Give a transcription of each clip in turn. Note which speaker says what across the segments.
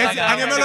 Speaker 1: אני אומר לו,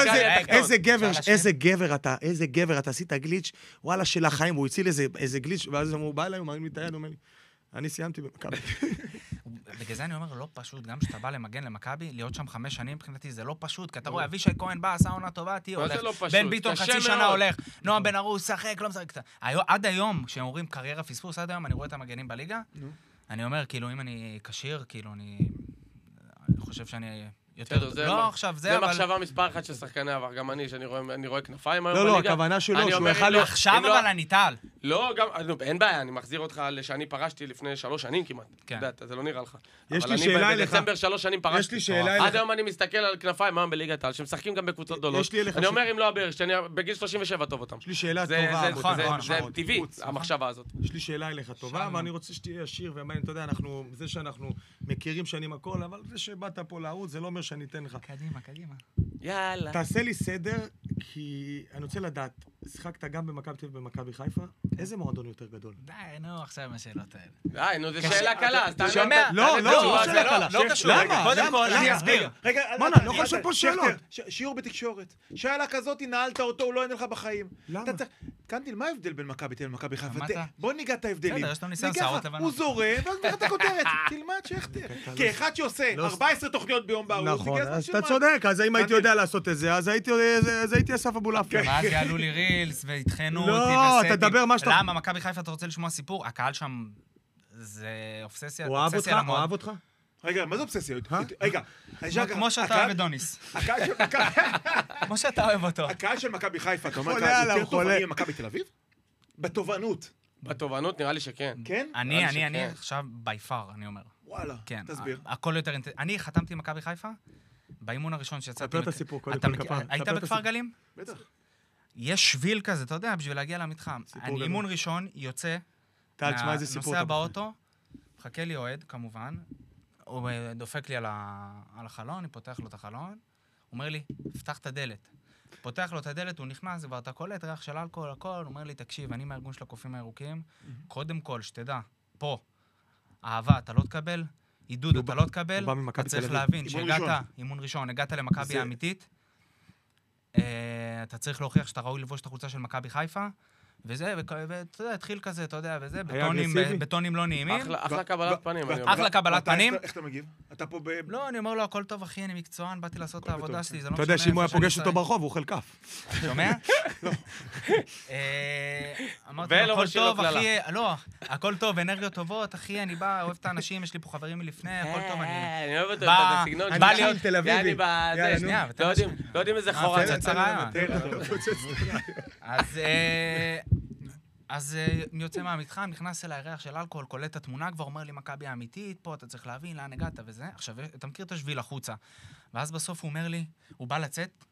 Speaker 1: איזה גבר אתה עשית גליץ', וואלה של החיים, הוא הציל איזה גליץ', ואז הוא בא אליי, הוא מרים לי את היד, הוא אומר לי, אני סיימתי במכבי.
Speaker 2: בגלל זה אני אומר, לא פשוט, גם שאתה בא למגן למכבי, להיות שם 5 שנים, מבחינתי זה לא פשוט, כי אתה רואה, אבישי כהן בא, עשה עונה טובה, תהיה הולך, בן ביטון חצי שנה הולך, נועם בן ארוש, שחק, לא משחק. עד היום, כשהם אומרים קריירה פספוס, עד היום אני רואה את המגנים בליגה, אני אומר, כאילו, אם אני קשיר, כאילו, אני חושב שאני יותר... לא, עכשיו זה, אבל...
Speaker 3: זה מחשבה מספר אחת של שחקני עבר, גם אני, שאני רואה כנפיים היום
Speaker 1: בליגה. לא, הכוונה שלו, שהוא יכל להיות...
Speaker 2: עכשיו אבל אני טל.
Speaker 3: לא, גם, אין בעיה, אני מחזיר אותך לשאני פרשתי לפני 3 שנים כמעט. אתה יודע, זה לא נראה לך.
Speaker 1: יש לי שאלה אליך.
Speaker 3: אבל אני בדצמבר 3 שנים פרשתי.
Speaker 1: יש לי שאלה אליך.
Speaker 3: עד היום אני מסתכל על כנפיים היום בליגת העל, שמשחקים גם בקבוצות גדולות. אני אומר, אם לא הבאר, שאני בגיל 37 טוב אותם.
Speaker 1: יש לי שאלה טובה.
Speaker 3: זה טבעי, המחשבה הזאת.
Speaker 1: יש לי שאלה אליך טובה, אבל אני רוצה שתהיה עשיר, ואתה יודע, זה שאנחנו מכירים שנים הכל, אבל זה שבאת פה לערוץ, זה לא אומר שאני אתן לך.
Speaker 2: קדימה.
Speaker 3: יאללה.
Speaker 1: תעשה לי סדר, כי אני רוצה לדעת, שיחקת גם במכבי תל אביב ובמכבי חיפה, איזה מועדון יותר גדול?
Speaker 2: די, נו, עכשיו עם השאלות האלה.
Speaker 3: נו, זו שאלה קלה, אז אתה
Speaker 2: שומע?
Speaker 1: לא שאלה קלה.
Speaker 2: לא קשור. קודם כל, אני אסביר.
Speaker 4: רגע,
Speaker 1: אני לא חושב פה שאלות.
Speaker 4: שיעור בתקשורת. שאלה כזאת, נעלת אותו, הוא לא ענה לך בחיים.
Speaker 1: למה?
Speaker 4: קנדיל, מה ההבדל בין מכבי תל אביב למכבי חיפה?
Speaker 2: מה אתה?
Speaker 4: בוא ניגע את ההבדלים.
Speaker 2: בסדר, יש לנו ניסיון שערות לבנות.
Speaker 4: הוא זורם, ואז נראה את הכותרת. תלמד שכתר. כאחד שעושה 14 תוכניות ביום בערוץ,
Speaker 1: נכון, אז אתה צודק, אז אם הייתי יודע לעשות את זה, אז הייתי אסף אבולעפיה.
Speaker 2: ואז יעלו לי רילס, והתחנו אותי
Speaker 1: לא, אתה תדבר מה שאתה...
Speaker 2: למה, מכבי חיפה, אתה רוצה לשמוע סיפור? הקהל שם זה אובססיה.
Speaker 1: הוא אוהב אותך?
Speaker 4: רגע, מה זה אובססיה? רגע,
Speaker 2: כמו שאתה אוהב את דוניס. כמו שאתה אוהב אותו.
Speaker 4: הקהל של מכבי חיפה, אתה אומר,
Speaker 1: חולה עליו,
Speaker 4: יותר
Speaker 1: חולה.
Speaker 4: תובעני ממכבי תל אביב? בתובענות.
Speaker 3: בתובענות נראה לי שכן.
Speaker 4: כן?
Speaker 2: אני עכשיו by far, אני אומר.
Speaker 4: וואלה,
Speaker 2: כן,
Speaker 4: תסביר.
Speaker 2: הכל יותר... אני חתמתי מכבי חיפה, באימון הראשון שיצאתי...
Speaker 1: ספר את הסיפור, קודם כל כפר.
Speaker 2: היית בכפר גלים?
Speaker 4: בטח.
Speaker 2: יש שביל כזה, אתה יודע, בשביל להגיע למתחם. אני אימון ראשון, יוצא,
Speaker 1: טל, תשמע איזה סיפור.
Speaker 2: נוסע באוטו, מחכה לי אוהד, כמובן, הוא דופק לי על החלון, אני פותח לו את החלון, אומר לי, פתח את הדלת. פותח לו את הדלת, הוא נכנס, כבר אתה קולט, ריח של אלכוהול, הכל, הוא אומר לי, תקשיב, אני מהארגון של הקופים הירוקים, קודם כל, שתדע, פה, אהבה, אתה לא תקבל, עידוד, אתה לא תקבל, אתה צריך להבין שהגעת, אימון ראשון, הגעת למכבי האמיתית, אתה צריך להוכיח שאתה ראוי לבוש את החולצה של מכבי חיפה, וזה, ואתה יודע, התחיל כזה, אתה יודע, וזה, בטונים לא נעימים.
Speaker 3: אחלה קבלת פנים.
Speaker 2: אחלה קבלת פנים.
Speaker 4: איך אתה מגיב? אתה פה
Speaker 2: לא, אני אומר לו, הכל טוב, אחי, אני מקצוען, באתי לעשות את העבודה שלי, זה לא משנה.
Speaker 1: אתה יודע שאם הוא היה פוגש אותו ברחוב, הוא אוכל כף.
Speaker 2: שומע? אמרתי לו, הכל טוב, אחי, לא, הכל טוב, אנרגיות טובות, אחי, אני בא, אוהב את האנשים, יש לי פה חברים מלפני, הכל טוב,
Speaker 3: אני אוהב את הסגנון.
Speaker 2: בא להיות
Speaker 1: תל אביבי.
Speaker 3: לא יודעים איזה חורה.
Speaker 2: אז יוצא מהמתחם, נכנס אליי ריח של אלכוהול, קולט את התמונה, כבר אומר לי, מכבי האמיתית, פה אתה צריך להבין לאן הגעת וזה. עכשיו, אתה מכיר את השביל החוצה. ואז בסוף הוא אומר לי, הוא בא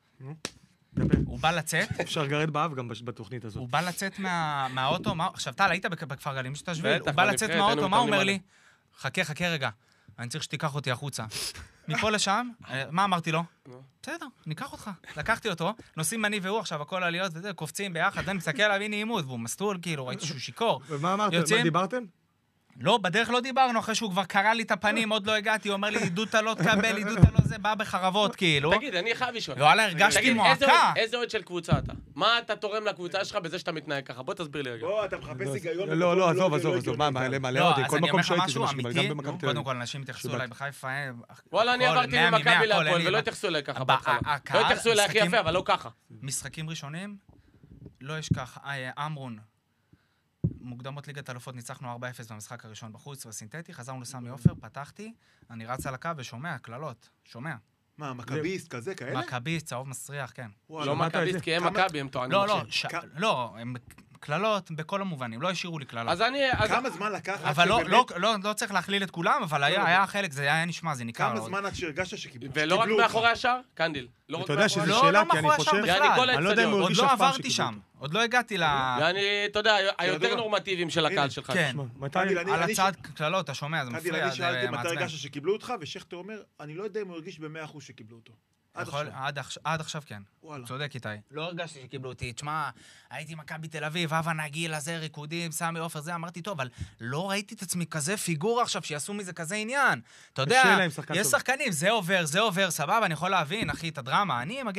Speaker 2: לצאת.
Speaker 1: אפשר גרד באב גם בתוכנית הזאת.
Speaker 2: הוא בא לצאת מהאוטו, עכשיו, טל, היית בכפר גלים שאתה שביל, הוא בא לצאת מהאוטו, מה הוא אומר לי? חכה רגע, אני צריך שתיקח אותי החוצה. מפה לשם, מה אמרתי לו? בסדר, ניקח אותך. לקחתי אותו, נוסעים אני והוא עכשיו, הכל עליות וזה, קופצים ביחד, אני מסתכל עליו, הנה עימות, והוא מסטול, כאילו, ראיתי שהוא שיקור.
Speaker 1: ומה אמרת? מה דיברתם?
Speaker 2: לא, בדרך לא דיברנו, אחרי שהוא כבר קרא לי את הפנים, עוד לא הגעתי, הוא אומר לי, עידוד אתה לא תקבל, עידוד אתה לא זה, בא בחרבות, כאילו.
Speaker 3: תגיד, אני חייב לשאול.
Speaker 2: וואלה, הרגשתי מועקה.
Speaker 3: איזה אוהד של קבוצה אתה? מה אתה תורם לקבוצה שלך בזה שאתה מתנהג ככה? בוא תסביר לי רגע.
Speaker 4: בוא, אתה מחפש היגיון.
Speaker 1: לא, עזוב, מה, מלא אותי, כל מקום שהייתי זה משהו, גם במכבי תל אביב.
Speaker 2: קודם כל, אנשים התייחסו אליי בחיפה,
Speaker 3: וואלה, אני עברתי ממכבי להפועל ולא התייחסו אליי ככה בהתחלה. לא התייחסו אליי הכי יפה, אבל לא ככה.
Speaker 2: משחקים ראשונים, לא אשכח, אמרון, מוקדמות ליגת אלופות, ניצחנו 4-0 במשחק הראשון בחוץ בסינתטי, חזרנו לסמי עופר, פתחתי, אני רץ על הקו ושומע, קללות, שומע.
Speaker 4: מה, מכביסט כזה, כאלה?
Speaker 2: מכביסט, צהוב מסריח, כן.
Speaker 3: לא מכביסט, כי הם מכבי, הם טוענים.
Speaker 2: לא, הם קללות בכל המובנים, לא השאירו לי קללות.
Speaker 3: אז אני...
Speaker 4: כמה זמן לקח?
Speaker 2: אבל לא צריך להכליל את כולם, אבל היה חלק, זה היה נשמע, זה ניכר.
Speaker 4: כמה זמן עד שהרגשת שקיבלו אותך?
Speaker 3: ולא רק מאחורי השער, קנדיל.
Speaker 1: אתה יודע שזו שאלה, כי אני חושב...
Speaker 2: אני לא יודע אם הוא הרגיש אף פעם שקיבלו אותו. עוד לא הגעתי ל...
Speaker 3: ואני, אתה יודע, היותר נורמטיביים של הקהל שלך.
Speaker 2: כן, על הצד קללות, אתה שומע, זה מפריע,
Speaker 4: אני
Speaker 2: זה
Speaker 4: שאלתי מתי
Speaker 2: מעצבן.
Speaker 4: הרגשת שקיבלו אותך, ושכטר אומר, אני לא יודע אם הוא הרגיש ב100% שקיבלו אותו.
Speaker 2: עד עכשיו כן. צודק איתי. לא הרגשתי שקיבלו אותי. תשמע, הייתי מכבי תל אביב, הווה נגיל, הזה, ריקודים, סמי עופר, זה, אמרתי, טוב, אבל לא ראיתי את עצמי כזה פיגורה עכשיו, שיעשו מזה כזה עניין. אתה יודע, יש שחקנים, זה עובר, סבבה, אני יכול להבין, אחי, את הדרמה. אני